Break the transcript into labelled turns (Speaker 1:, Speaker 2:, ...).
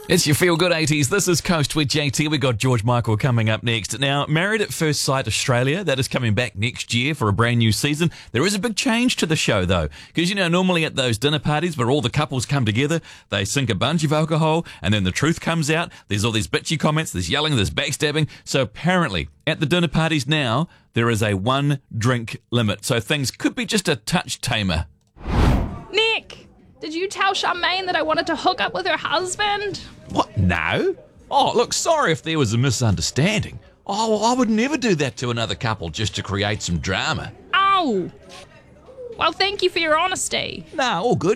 Speaker 1: It's your Feel Good 80s. This is Coast with JT. We got George Michael coming up next. Now, Married at First Sight Australia, that is coming back next year for a brand new season. There is a big change to the show, though, because, normally at those dinner parties where all the couples come together, they sink a bunch of alcohol, and then the truth comes out. There's all these bitchy comments, there's yelling, there's backstabbing. So apparently, at the dinner parties now, there is a 1-drink limit. So things could be just a touch tamer.
Speaker 2: Nick, did you tell Charmaine that I wanted to hook up with her husband?
Speaker 1: What? No? Oh, look, sorry if there was a misunderstanding. Oh, well, I would never do that to another couple just to create some drama.
Speaker 2: Oh. Well, thank you for your honesty.
Speaker 1: Nah, all good.